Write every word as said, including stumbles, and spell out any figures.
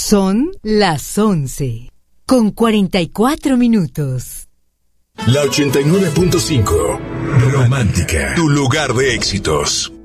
Son las once, con cuarenta y cuatro minutos. La ochenta y nueve punto cinco, Romántica, tu lugar de éxitos.